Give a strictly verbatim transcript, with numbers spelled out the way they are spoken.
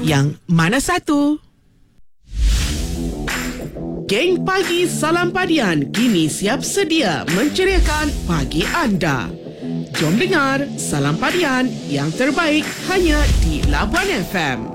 Yang mana satu? Geng Pagi Salam Padian kini siap sedia menceriakan pagi anda. Jom dengar Salam Padian yang terbaik hanya di Labuan F M.